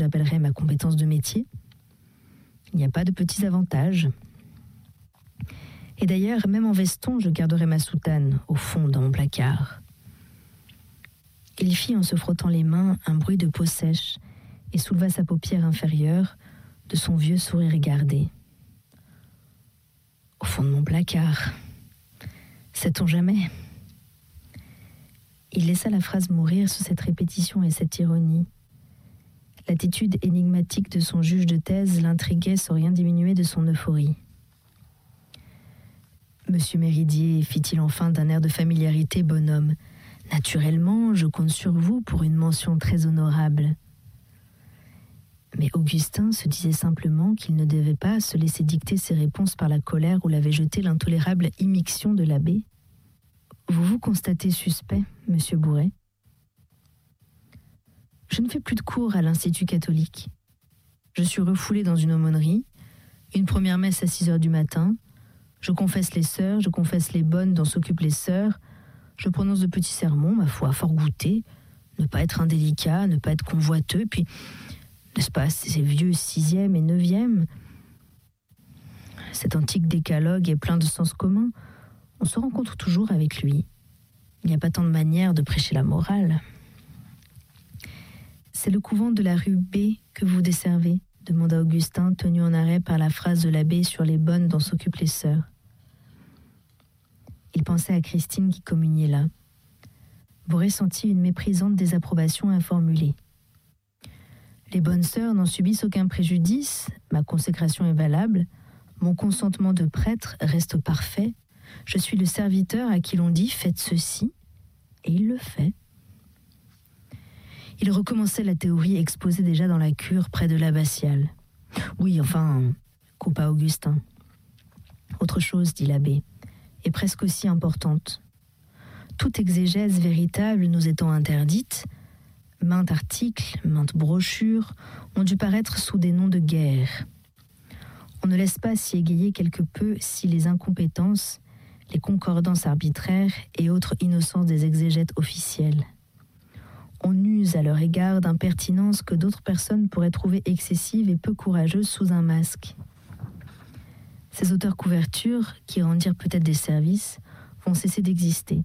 j'appellerais ma compétence de métier. Il n'y a pas de petits avantages. Et d'ailleurs, même en veston, je garderai ma soutane, au fond, dans mon placard. Il fit, en se frottant les mains, un bruit de peau sèche et souleva sa paupière inférieure de son vieux sourire égardé. Au fond de mon placard. Sait-on jamais ? Il laissa la phrase mourir sous cette répétition et cette ironie. L'attitude énigmatique de son juge de thèse l'intriguait sans rien diminuer de son euphorie. Monsieur Méridier, fit-il enfin d'un air de familiarité bonhomme, naturellement, je compte sur vous pour une mention très honorable. Mais Augustin se disait simplement qu'il ne devait pas se laisser dicter ses réponses par la colère où l'avait jeté l'intolérable immixtion de l'abbé. Vous vous constatez suspect, monsieur Bourret ? Je ne fais plus de cours à l'Institut catholique. Je suis refoulé dans une aumônerie, une première messe à 6h du matin, je confesse les sœurs, je confesse les bonnes dont s'occupent les sœurs, je prononce de petits sermons, ma foi, fort goûtés, ne pas être indélicat, ne pas être convoiteux, puis, n'est-ce pas, ces vieux 6e et 9e, cet antique décalogue est plein de sens commun, on se rencontre toujours avec lui. Il n'y a pas tant de manières de prêcher la morale. C'est le couvent de la rue B que vous desservez, demanda Augustin, tenu en arrêt par la phrase de l'abbé sur les bonnes dont s'occupent les sœurs. Il pensait à Christine qui communiait là. Bourret sentit une méprisante désapprobation informulée. Les bonnes sœurs n'en subissent aucun préjudice, ma consécration est valable, mon consentement de prêtre reste parfait, je suis le serviteur à qui l'on dit « faites ceci », et il le fait. Il recommençait la théorie exposée déjà dans la cure près de l'abbatiale. Oui, enfin, coupa Augustin. Autre chose, dit l'abbé, et presque aussi importante. Toute exégèse véritable nous étant interdite, maintes articles, maintes brochures ont dû paraître sous des noms de guerre. On ne laisse pas s'y égayer quelque peu si les incompétences, les concordances arbitraires et autres innocences des exégètes officiels. On use à leur égard d'impertinences que d'autres personnes pourraient trouver excessives et peu courageuses sous un masque. Ces auteurs couvertures, qui rendirent peut-être des services, vont cesser d'exister.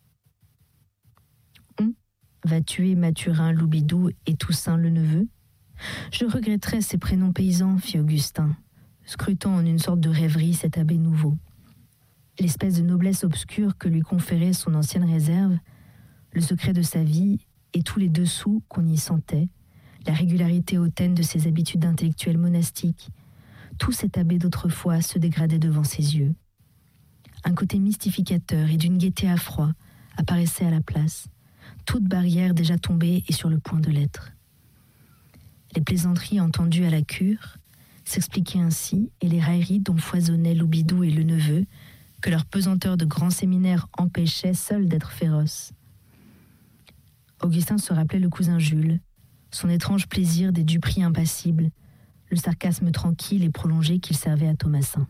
On va tuer Mathurin Loubidou et Toussaint le neveu. Je regretterais ces prénoms paysans, fit Augustin, scrutant en une sorte de rêverie cet abbé nouveau. L'espèce de noblesse obscure que lui conférait son ancienne réserve, le secret de sa vie et tous les dessous qu'on y sentait, la régularité hautaine de ses habitudes intellectuelles monastiques, tout cet abbé d'autrefois se dégradait devant ses yeux. Un côté mystificateur et d'une gaieté à froid apparaissait à la place, toute barrière déjà tombée et sur le point de l'être. Les plaisanteries entendues à la cure s'expliquaient ainsi, et les railleries dont foisonnaient Loubidou et le neveu, que leur pesanteur de grand séminaire empêchait seul d'être féroce. Augustin se rappelait le cousin Jules, son étrange plaisir des duperies impassibles, le sarcasme tranquille et prolongé qu'il servait à Thomasin.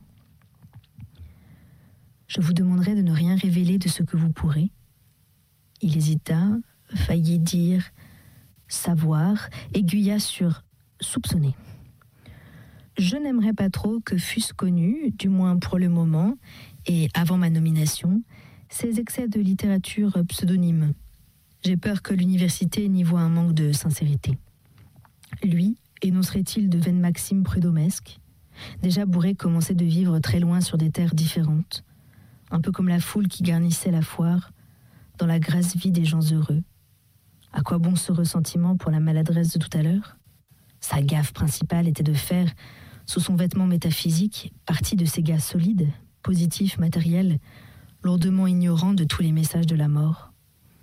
Je vous demanderai de ne rien révéler de ce que vous pourrez. Il hésita, faillit dire savoir, aiguilla sur soupçonner. Je n'aimerais pas trop que fussent connus, du moins pour le moment, et avant ma nomination, ces excès de littérature pseudonyme. J'ai peur que l'université n'y voie un manque de sincérité. Lui, énoncerait-il de vaines maximes prud'homesques ? Déjà Bourret commençait de vivre très loin sur des terres différentes, un peu comme la foule qui garnissait la foire, dans la grasse vie des gens heureux. À quoi bon ce ressentiment pour la maladresse de tout à l'heure ? Sa gaffe principale était de faire, sous son vêtement métaphysique, partie de ces gars solides, positifs, matériels, lourdement ignorants de tous les messages de la mort.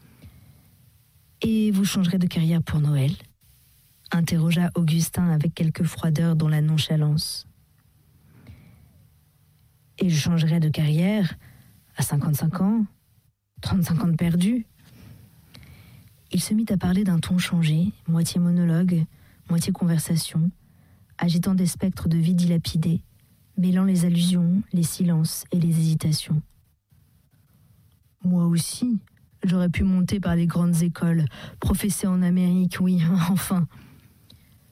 « Et vous changerez de carrière pour Noël ?» interrogea Augustin avec quelque froideur dans la nonchalance. « Et je changerai de carrière à 55 ans, 35 ans de perdu ?» Il se mit à parler d'un ton changé, moitié monologue, moitié conversation, agitant des spectres de vie dilapidés, mêlant les allusions, les silences et les hésitations. « Moi aussi, j'aurais pu monter par les grandes écoles, professer en Amérique, oui, enfin.